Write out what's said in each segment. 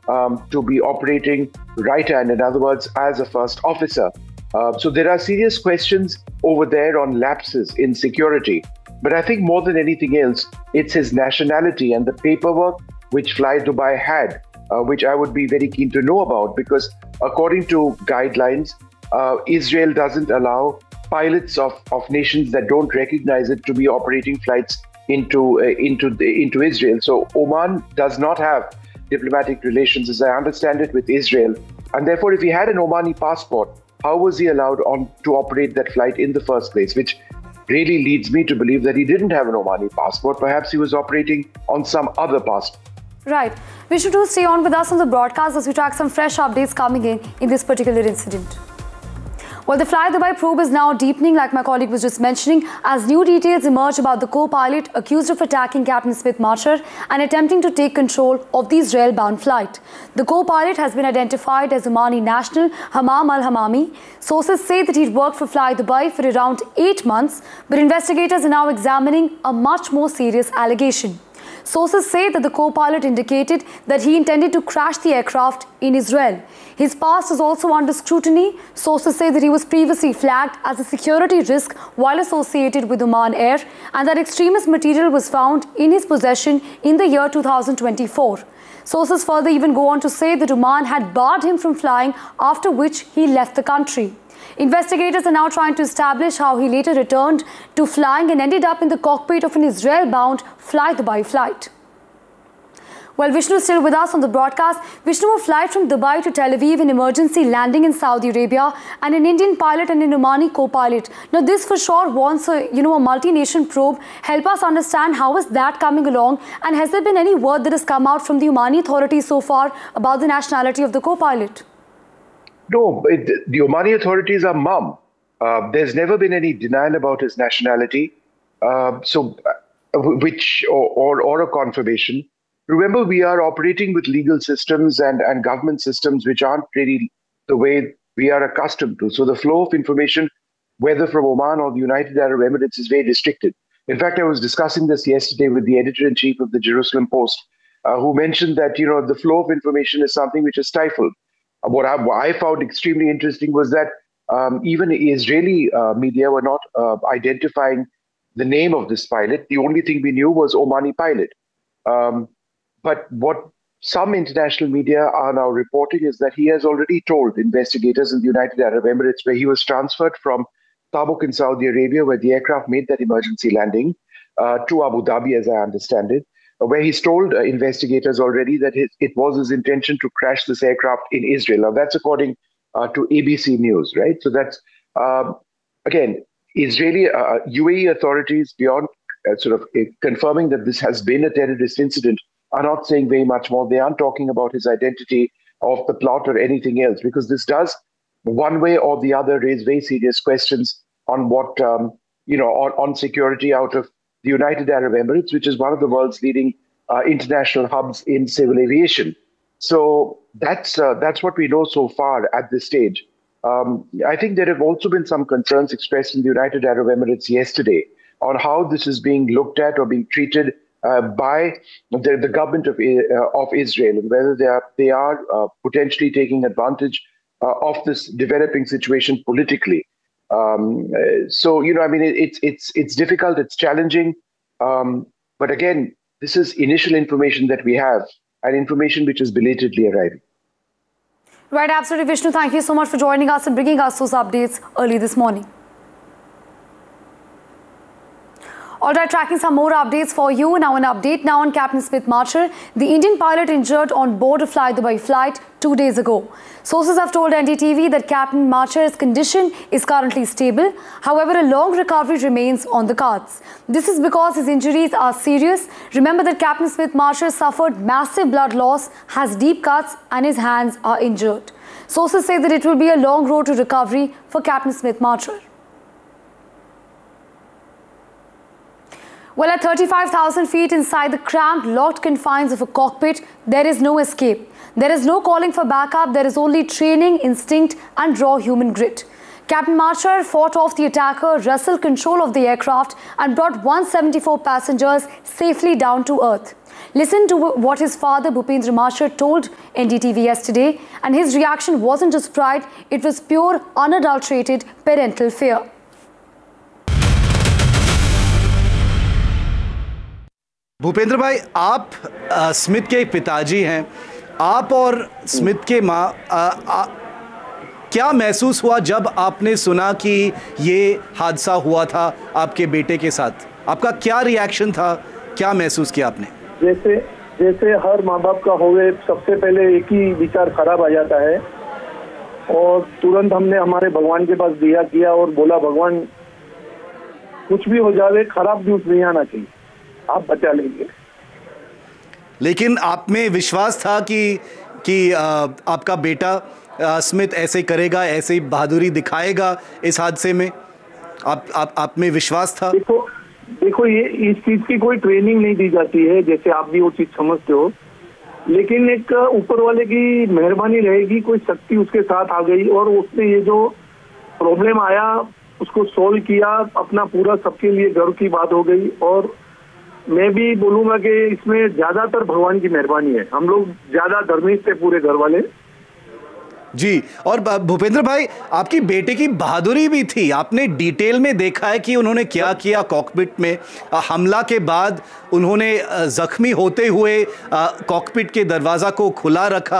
to be operating right-hand, in other words, as a first officer. So there are serious questions over there on lapses in security. But I think more than anything else, it's his nationality and the paperwork which Fly Dubai had, which I would be very keen to know about, because according to guidelines, Israel doesn't allow pilots of nations that don't recognize it to be operating flights into Israel. So Oman does not have diplomatic relations, as I understand it, with Israel. And therefore, if he had an Omani passport, how was he allowed to operate that flight in the first place? Which really leads me to believe that he didn't have an Omani passport. Perhaps he was operating on some other passport. Right. Vishnu, do stay on with us on the broadcast as we track some fresh updates coming in this particular incident. Well, the Fly Dubai probe is now deepening, like my colleague was just mentioning, as new details emerge about the co-pilot accused of attacking Captain Smith Marcher and attempting to take control of the Israel-bound flight. The co-pilot has been identified as Omani national Hammam Al-Hammami. Sources say that he'd worked for Fly Dubai for around 8 months, but investigators are now examining a much more serious allegation. Sources say that the co-pilot indicated that he intended to crash the aircraft in Israel. His past is also under scrutiny. Sources say that he was previously flagged as a security risk while associated with Oman Air, and that extremist material was found in his possession in the year 2024. Sources further even go on to say that Oman had barred him from flying, after which he left the country. Investigators are now trying to establish how he later returned to flying and ended up in the cockpit of an Israel-bound Fly Dubai flight. Well, Vishnu is still with us on the broadcast. Vishnu, a flight from Dubai to Tel Aviv, an emergency landing in Saudi Arabia, and an Indian pilot and an Omani co-pilot. Now, this for sure wants a multi-nation probe. Help us understand how is that coming along, and has there been any word that has come out from the Omani authorities so far about the nationality of the co-pilot? No, the Omani authorities are mum. There's never been any denial about his nationality, or a confirmation. Remember, we are operating with legal systems and government systems which aren't really the way we are accustomed to. So the flow of information, whether from Oman or the United Arab Emirates, is very restricted. In fact, I was discussing this yesterday with the editor-in-chief of the Jerusalem Post, who mentioned that the flow of information is something which is stifled. What I found extremely interesting was that even Israeli media were not identifying the name of this pilot. The only thing we knew was Omani pilot. But what some international media are now reporting is that he has already told investigators in the United Arab Emirates, where he was transferred from Tabuk in Saudi Arabia, where the aircraft made that emergency landing, to Abu Dhabi, as I understand it, where he's told investigators already that it was his intention to crash this aircraft in Israel. Now, that's according to ABC News, right? So that's, again, Israeli UAE authorities, beyond confirming that this has been a terrorist incident, are not saying very much more. They aren't talking about his identity of the plot or anything else, because this does, one way or the other, raise very serious questions on what, on security out of the United Arab Emirates, which is one of the world's leading international hubs in civil aviation. So that's what we know so far at this stage. I think there have also been some concerns expressed in the United Arab Emirates yesterday on how this is being looked at or being treated by the government of Israel, and whether they are potentially taking advantage of this developing situation politically. It's difficult, it's challenging, but again, this is initial information that we have, and information which is belatedly arriving. Right, absolutely, Vishnu. Thank you so much for joining us and bringing us those updates early this morning. All right, tracking some more updates for you. Now, an update now on Captain Smith Marcher, the Indian pilot injured on board a Fly Dubai flight 2 days ago. Sources have told NDTV that Captain Marcher's condition is currently stable. However, a long recovery remains on the cards. This is because his injuries are serious. Remember that Captain Smith Marcher suffered massive blood loss, has deep cuts, and his hands are injured. Sources say that it will be a long road to recovery for Captain Smith Marcher. Well, at 35,000 feet inside the cramped, locked confines of a cockpit, there is no escape. There is no calling for backup. There is only training, instinct, and raw human grit. Captain Marchar fought off the attacker, wrestled control of the aircraft and brought 174 passengers safely down to earth. Listen to what his father Bhupendra Marchar told NDTV yesterday, and his reaction wasn't just pride, it was pure, unadulterated parental fear. Bhupendra भाई, आप Smith के पिताजी हैं। आप और Smith के माँ, क्या महसूस हुआ जब आपने सुना कि ये हादसा हुआ था आपके बेटे के साथ? आपका क्या रिएक्शन था, क्या महसूस किया आपने? जैसे हर माँ बाप का होवे, सबसे पहले एक ही विचार खराब आ जाता है और तुरंत हमने हमारे भगवान के पास दिया किया और बोला, भगवान कुछ भी हो जावे, खराब न्यूज़ नहीं आना चाहिए, आप बचा लेंगे। लेकिन आप में विश्वास था कि आपका बेटा स्मिथ ऐसे करेगा, ऐसे ही बहादुरी दिखाएगा इस हादसे में? आप में विश्वास था? देखो ये इस चीज की कोई ट्रेनिंग नहीं दी जाती है, जैसे आप भी वो चीज समझते हो, लेकिन एक ऊपर वाले की मेहरबानी रहेगी, कोई शक्ति उसके साथ आ गई और उसने ये जो प्रॉब्लम आया उसको सोल्व किया, अपना पूरा सबके लिए गर्व की बात हो गई। और मैं भी बोलूंगा कि इसमें ज्यादातर भगवान की मेहरबानी है, हम लोग ज्यादा धर्मिष्ठ थे पूरे घर वाले जी। और भूपेंद्र भाई, आपकी बेटे की बहादुरी भी थी, आपने डिटेल में देखा है कि उन्होंने क्या किया कॉकपिट में। हमला के बाद उन्होंने जख्मी होते हुए कॉकपिट के दरवाज़ा को खुला रखा।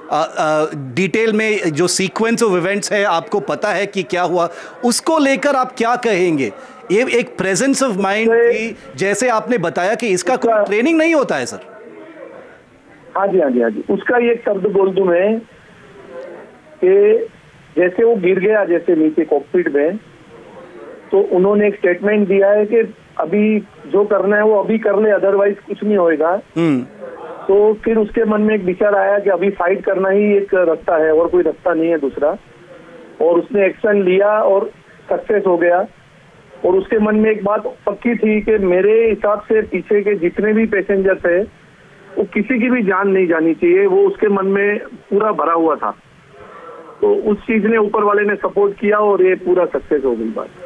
डिटेल में जो सीक्वेंस ऑफ इवेंट्स है आपको पता है कि क्या हुआ, उसको लेकर आप क्या कहेंगे? ये एक प्रेजेंस ऑफ माइंड थी, जैसे आपने बताया कि इसका कोई ट्रेनिंग नहीं होता है सर। हाँ जी, उसका ये शब्द बोल दूं मैं कि जैसे वो गिर गया जैसे नीचे कॉकपिट में, तो उन्होंने एक स्टेटमेंट दिया है कि अभी जो करना है वो अभी कर ले, अदरवाइज कुछ नहीं होएगा। तो फिर उसके मन में एक विचार आया कि अभी फाइट करना ही एक रास्ता है और कोई रास्ता नहीं है दूसरा, और उसने एक्शन लिया और सक्सेस हो गया। और उसके मन में एक बात पक्की थी कि मेरे हिसाब से पीछे के जितने भी पैसेंजर्स है वो किसी की भी जान नहीं जानी चाहिए, वो उसके मन में पूरा भरा हुआ था। तो उस चीज ने ऊपर वाले ने सपोर्ट किया और ये पूरा सक्सेस हो गई बात।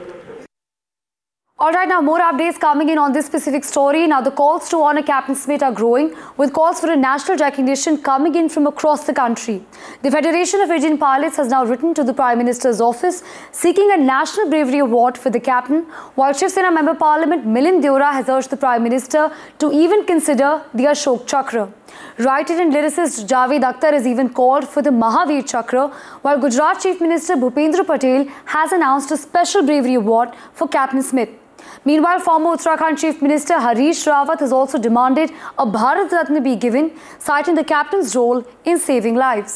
All right, now more updates coming in on this specific story. Now the calls to honor Captain Smith are growing, with calls for a national recognition coming in from across the country. The Federation of Indian Pilots has now written to the Prime Minister's office seeking a National Bravery Award for the captain, while Shiv Sena Member Parliament Milind Deora has urged the Prime Minister to even consider the Ashok Chakra. Writer and lyricist Javed Akhtar has even called for the Mahavir Chakra, while Gujarat Chief Minister Bhupendra Patel has announced a special bravery award for Captain Smith. Meanwhile, former Uttarakhand Chief Minister Harish Rawat has also demanded a Bharat Ratna be given, citing the captain's role in saving lives.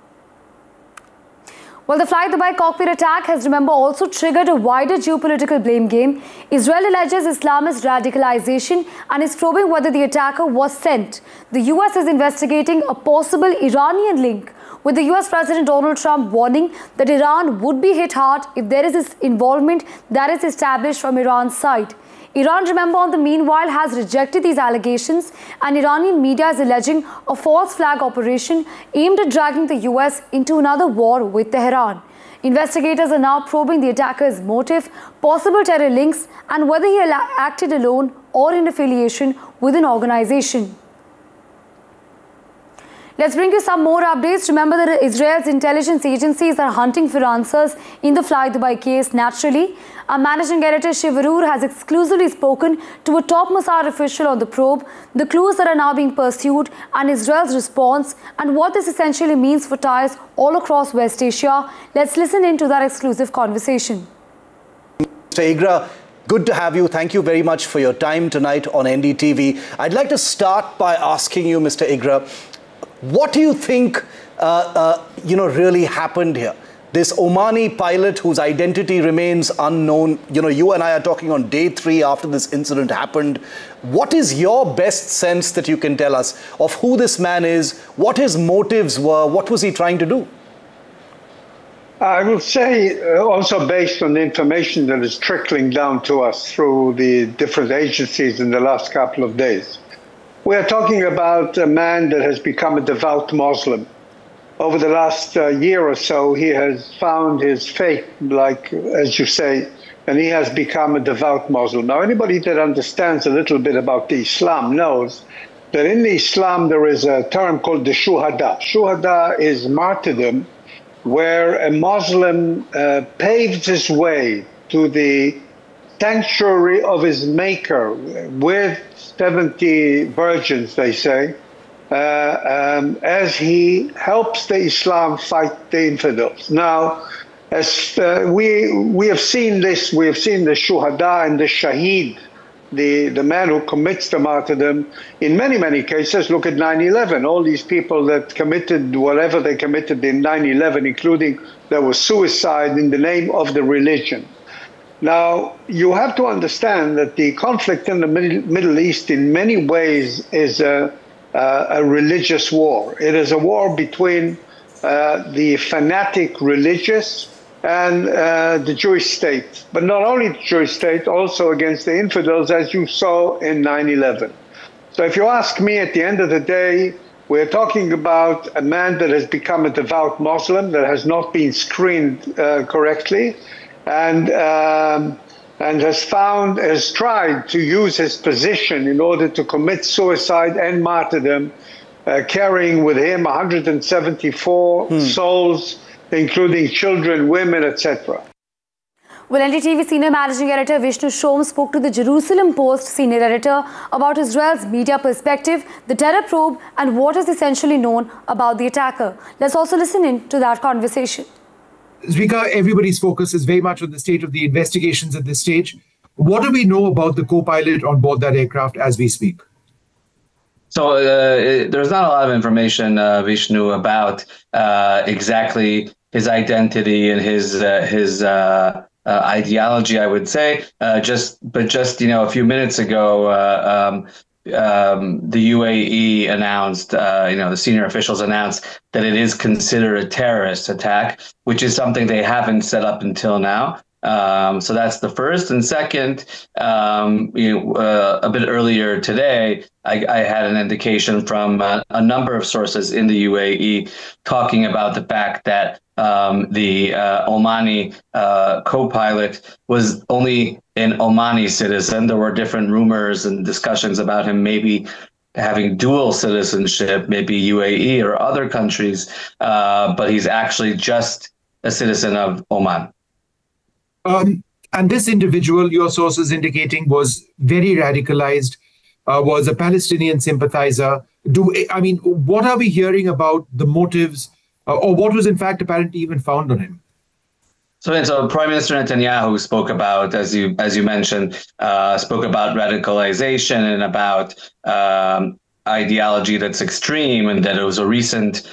Well, the Fly Dubai cockpit attack has, remember, also triggered a wider geopolitical blame game. Israel alleges Islamist radicalization and is probing whether the attacker was sent. The US is investigating a possible Iranian link, with the US President Donald Trump warning that Iran would be hit hard if there is involvement that is established from Iran's side. Iran, remember, on the meanwhile has rejected these allegations, and Iranian media is alleging a false flag operation aimed at dragging the US into another war with Tehran. Investigators are now probing the attacker's motive, possible terror links, and whether he acted alone or in affiliation with an organization. Let's bring you some more updates. Remember that Israel's intelligence agencies are hunting for answers in the Fly Dubai case. Naturally, our managing editor Shiv Arur has exclusively spoken to a top Mossad official on the probe, the clues that are now being pursued, and Israel's response, and what this essentially means for ties all across West Asia. Let's listen in to that exclusive conversation. Mr. Igra, good to have you. Thank you very much for your time tonight on NDTV. I'd like to start by asking you, Mr. Igra, what do you think, really happened here? This Omani pilot whose identity remains unknown, you and I are talking on day 3 after this incident happened. What is your best sense that you can tell us of who this man is, what his motives were, what was he trying to do? I will say, also based on the information that is trickling down to us through the different agencies in the last couple of days, we are talking about a man that has become a devout Muslim. over the last year or so, he has found his faith, like, as you say, and he has become a devout Muslim. Now, anybody that understands a little bit about the Islam knows that in the Islam there is a term called the shuhada. Shuhada is martyrdom, where a Muslim paves his way to the sanctuary of his maker with 70 virgins, they say, as he helps the Islam fight the infidels. Now, as we have seen this, we have seen the shuhada and the shaheed, the man who commits the martyrdom, in many, many cases. Look at 9/11, all these people that committed whatever they committed in 9/11, including there was suicide in the name of the religion. Now, you have to understand that the conflict in the Middle East in many ways is a religious war. It is a war between the fanatic religious and the Jewish state, but not only the Jewish state, also against the infidels, as you saw in 9/11. So if you ask me, at the end of the day, we're talking about a man that has become a devout Muslim, that has not been screened correctly, and has tried to use his position in order to commit suicide and martyrdom, carrying with him 174 souls, including children, women, etc. Well, NDTV senior managing editor Vishnu Shom spoke to the Jerusalem Post senior editor about Israel's media perspective, the terror probe, and what is essentially known about the attacker. Let's also listen in to that conversation. Zvika, everybody's focus is very much on the state of the investigations at this stage. What do we know about the co-pilot on board that aircraft as we speak? So there's not a lot of information, Vishnu, about exactly his identity and his ideology, I would say. Just a few minutes ago, the UAE announced, the senior officials announced that it is considered a terrorist attack, which is something they haven't set up until now. So that's the first. And second, a bit earlier today, I had an indication from a number of sources in the UAE talking about the fact that the Omani co-pilot was only an Omani citizen. There were different rumors and discussions about him maybe having dual citizenship, maybe UAE or other countries, but he's actually just a citizen of Oman. And this individual, your sources indicating, was very radicalized, was a Palestinian sympathizer. What are we hearing about the motives, or what was in fact apparently even found on him? So Prime Minister Netanyahu spoke about, as you mentioned, spoke about radicalization and about ideology that's extreme, and that it was a recent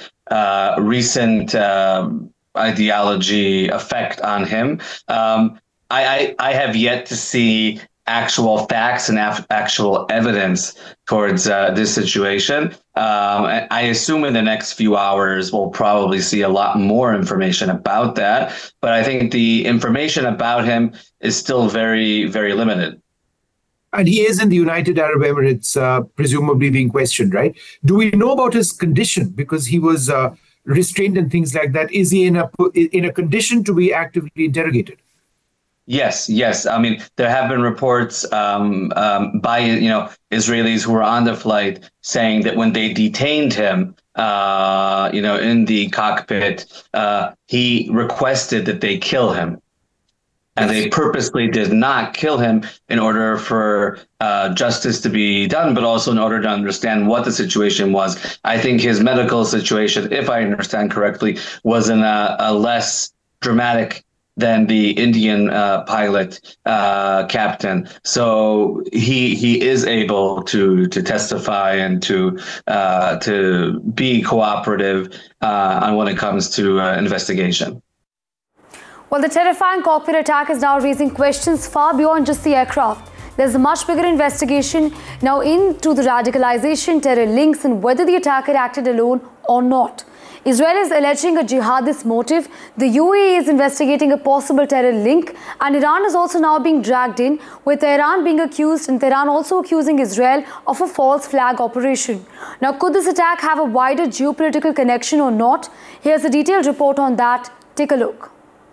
ideology effect on him. I have yet to see actual facts and actual evidence towards this situation. I assume in the next few hours we'll probably see a lot more information about that. But I think the information about him is still very, very limited. And he is in the United Arab Emirates, presumably being questioned, right? Do we know about his condition? Because he was restrained and things like that. Is he in a condition to be actively interrogated? Yes. I mean, there have been reports by Israelis who were on the flight saying that when they detained him, in the cockpit, he requested that they kill him. And they purposely did not kill him in order for justice to be done, but also in order to understand what the situation was. I think his medical situation, if I understand correctly, was in a less dramatic than the Indian pilot captain. So he is able to testify and to be cooperative on when it comes to investigation. Well, the terrifying cockpit attack is now raising questions far beyond just the aircraft. there's a much bigger investigation now into the radicalization, terror links, and whether the attacker acted alone or not. Israel is alleging a jihadist motive, the UAE is investigating a possible terror link, and Iran is also now being dragged in, with Tehran being accused and Tehran also accusing Israel of a false flag operation. Now, could this attack have a wider geopolitical connection or not? Here's a detailed report on that. Take a look.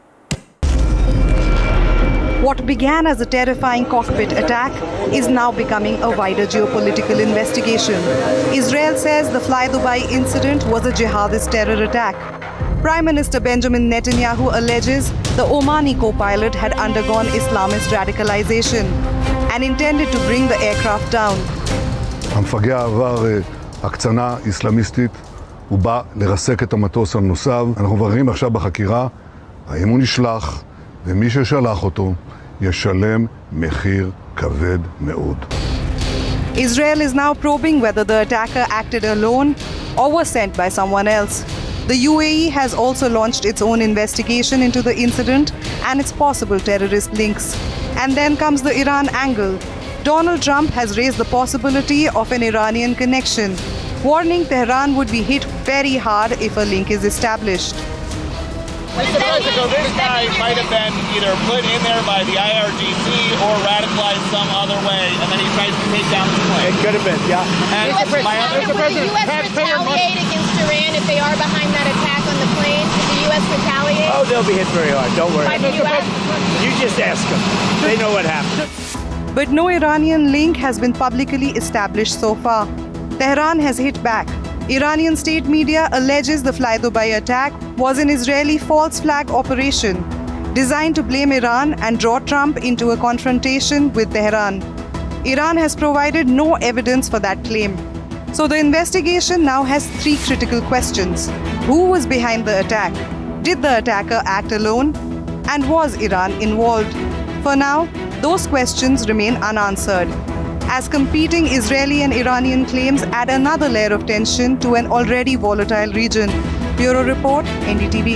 What began as a terrifying cockpit attack is now becoming a wider geopolitical investigation. Israel says the Fly Dubai incident was a jihadist terror attack. Prime Minister Benjamin Netanyahu alleges the Omani co-pilot had undergone Islamist radicalization and intended to bring the aircraft down. המפגע עבר הקצנה איסלאמיסטית, הוא בא לרסק את המטוס הנוסף. אנחנו מבררים עכשיו בחקירה, האם הוא נשלח, ומי ששלח אותו ישלם מחיר כבד מאוד. Israel is now probing whether the attacker acted alone or was sent by someone else. The UAE has also launched its own investigation into the incident and its possible terrorist links. And then comes the Iran angle. Donald Trump has raised the possibility of an Iranian connection, warning Tehran would be hit very hard if a link is established. Mr. President, this guy might have been either put in there by the IRGC or radicalized some other way, and then he tries to take down the plane. It could have been, yeah. And Mr. President, will the U.S. retaliate against Iran if they are behind that attack on the plane? Did the U.S. retaliate? Oh, they'll be hit very hard. Don't worry. By the U.S.? You just ask them. They know what happened. But no Iranian link has been publicly established so far. Tehran has hit back. Iranian state media alleges the Fly Dubai attack was an Israeli false flag operation designed to blame Iran and draw Trump into a confrontation with Tehran. Iran has provided no evidence for that claim. So the investigation now has three critical questions. Who was behind the attack? Did the attacker act alone? And was Iran involved? For now, those questions remain unanswered, as competing Israeli and Iranian claims add another layer of tension to an already volatile region. Bureau Report, NDTV.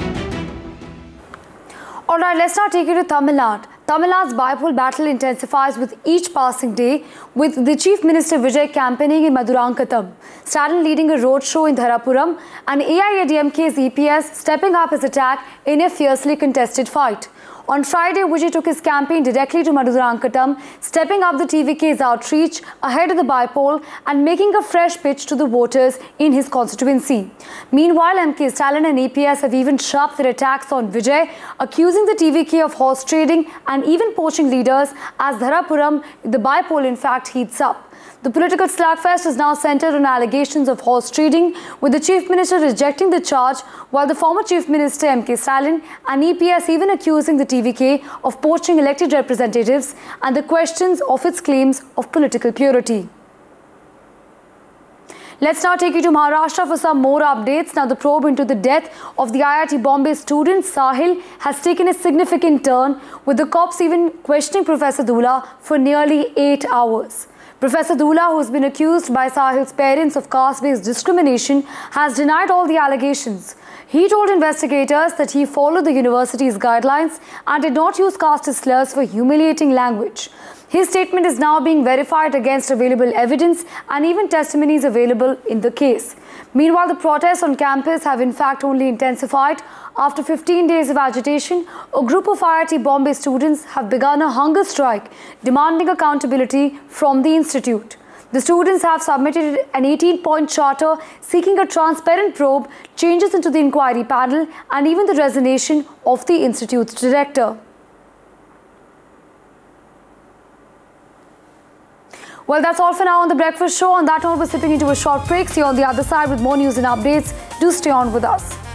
All right, let's now take you to Tamil Nadu. Tamil Nadu's bipole battle intensifies with each passing day, with the Chief Minister Vijay campaigning in Madurankatam, Stalin leading a roadshow in Dharapuram, and AIADMK's EPS stepping up his attack in a fiercely contested fight. On Friday, Vijay took his campaign directly to Madurankatam, stepping up the TVK's outreach ahead of the bipole and making a fresh pitch to the voters in his constituency. Meanwhile, MK Stalin and EPS have even sharped their attacks on Vijay, accusing the TVK of horse trading and even poaching leaders as Dharapuram, the bipole in fact heats up. The political slugfest is now centered on allegations of horse trading, with the Chief Minister rejecting the charge, while the former Chief Minister MK Stalin and EPS even accusing the TVK of poaching elected representatives and the questions of its claims of political purity. Let's now take you to Maharashtra for some more updates. Now, the probe into the death of the IIT Bombay student Sahil has taken a significant turn, with the cops even questioning Professor Dhula for nearly 8 hours. Professor Dhula, who has been accused by Sahil's parents of caste-based discrimination, has denied all the allegations. He told investigators that he followed the university's guidelines and did not use caste slurs for humiliating language. His statement is now being verified against available evidence and even testimonies available in the case. Meanwhile, the protests on campus have in fact only intensified. After 15 days of agitation, a group of IIT Bombay students have begun a hunger strike, demanding accountability from the institute. The students have submitted an 18-point charter seeking a transparent probe, changes into the inquiry panel, and even the resignation of the institute's director. Well, that's all for now on The Breakfast Show. On that note, we're slipping into a short break. See you on the other side with more news and updates. Do stay on with us.